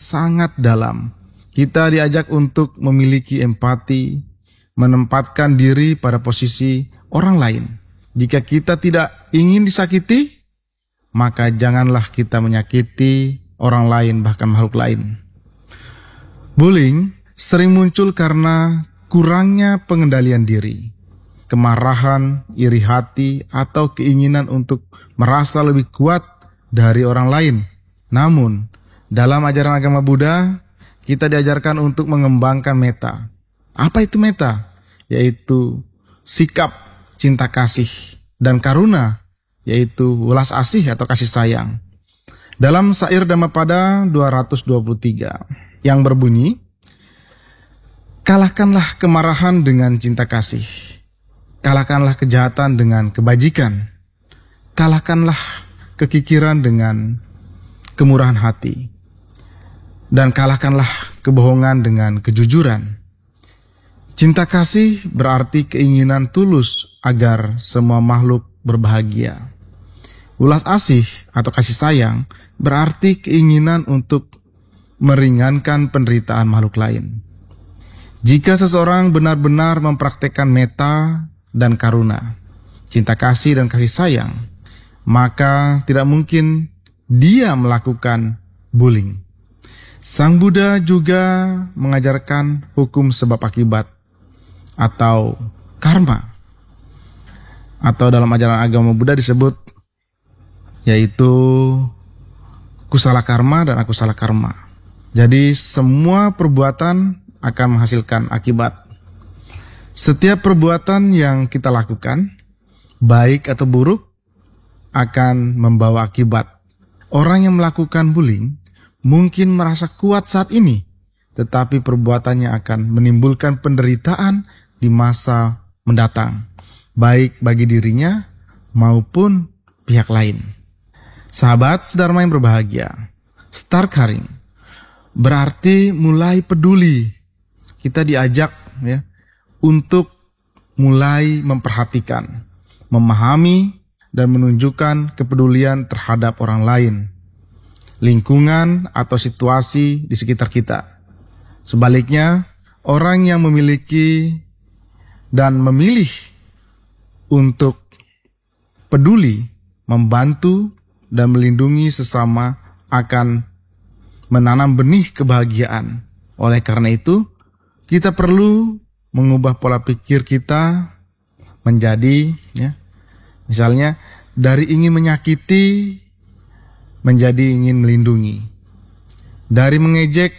sangat dalam. Kita diajak untuk memiliki empati, menempatkan diri pada posisi orang lain. Jika kita tidak ingin disakiti, maka janganlah kita menyakiti orang lain, bahkan makhluk lain. Bullying sering muncul karena kurangnya pengendalian diri, kemarahan, iri hati, atau keinginan untuk merasa lebih kuat dari orang lain. Namun, dalam ajaran agama Buddha, kita diajarkan untuk mengembangkan metta. Apa itu metta? Yaitu sikap cinta kasih, dan karuna, yaitu welas asih atau kasih sayang. Dalam syair Dhammapada 223 yang berbunyi, kalahkanlah kemarahan dengan cinta kasih, kalahkanlah kejahatan dengan kebajikan, kalahkanlah kekikiran dengan kemurahan hati, dan kalahkanlah kebohongan dengan kejujuran. Cinta kasih berarti keinginan tulus agar semua makhluk berbahagia. Welas asih atau kasih sayang berarti keinginan untuk meringankan penderitaan makhluk lain. Jika seseorang benar-benar mempraktekkan metta dan karuna, cinta kasih dan kasih sayang, maka tidak mungkin dia melakukan bullying. Sang Buddha juga mengajarkan hukum sebab akibat atau karma, atau dalam ajaran agama Buddha disebut yaitu kusala karma dan akusala karma. Jadi semua perbuatan akan menghasilkan akibat. Setiap perbuatan yang kita lakukan, baik atau buruk, akan membawa akibat. Orang yang melakukan bullying mungkin merasa kuat saat ini, tetapi perbuatannya akan menimbulkan penderitaan di masa mendatang, baik bagi dirinya maupun pihak lain. Sahabat sedharma yang berbahagia, starkharing berarti mulai peduli. Kita diajak untuk mulai memperhatikan, memahami, dan menunjukkan kepedulian terhadap orang lain, lingkungan atau situasi di sekitar kita. Sebaliknya, orang yang memiliki dan memilih untuk peduli, membantu, dan melindungi sesama akan menanam benih kebahagiaan. Oleh karena itu, kita perlu mengubah pola pikir kita menjadi, misalnya dari ingin menyakiti menjadi ingin melindungi, dari mengejek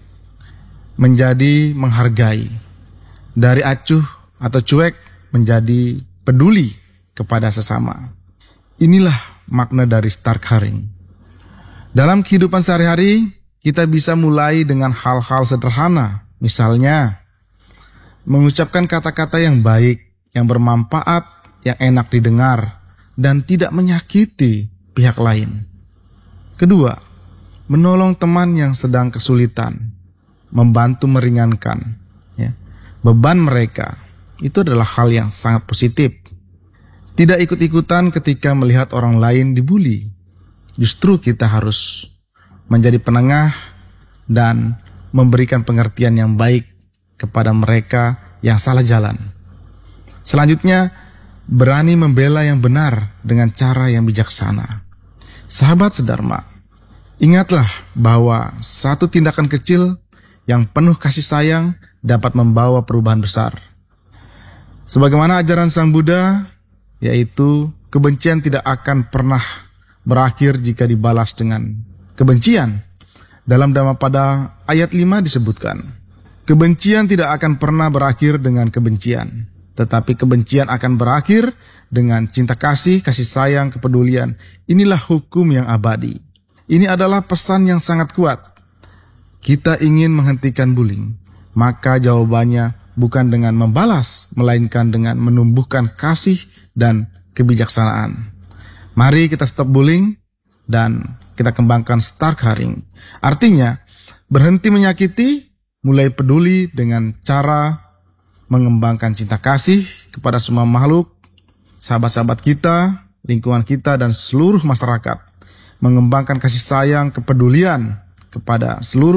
menjadi menghargai, dari acuh atau cuek menjadi peduli kepada sesama. Inilah makna dari starkharing. Dalam kehidupan sehari-hari, kita bisa mulai dengan hal-hal sederhana. Misalnya, mengucapkan kata-kata yang baik, yang bermanfaat, yang enak didengar, dan tidak menyakiti pihak lain. Kedua, menolong teman yang sedang kesulitan, membantu meringankan beban mereka. Itu adalah hal yang sangat positif. Tidak ikut-ikutan ketika melihat orang lain dibully. Justru kita harus menjadi penengah dan memberikan pengertian yang baik kepada mereka yang salah jalan. Selanjutnya, berani membela yang benar dengan cara yang bijaksana. Sahabat sedharma, ingatlah bahwa satu tindakan kecil yang penuh kasih sayang dapat membawa perubahan besar. Sebagaimana ajaran Sang Buddha, yaitu kebencian tidak akan pernah berakhir jika dibalas dengan kebencian. Dalam Dhammapada ayat 5 disebutkan, kebencian tidak akan pernah berakhir dengan kebencian, tetapi kebencian akan berakhir dengan cinta kasih, kasih sayang, kepedulian. Inilah hukum yang abadi. Ini adalah pesan yang sangat kuat. Kita ingin menghentikan bullying, maka jawabannya bukan dengan membalas, melainkan dengan menumbuhkan kasih dan kebijaksanaan. Mari kita stop bullying dan kita kembangkan starkharing. Artinya, berhenti menyakiti, mulai peduli dengan cara mengembangkan cinta kasih kepada semua makhluk, sahabat-sahabat kita, lingkungan kita, dan seluruh masyarakat. Mengembangkan kasih sayang, kepedulian kepada seluruh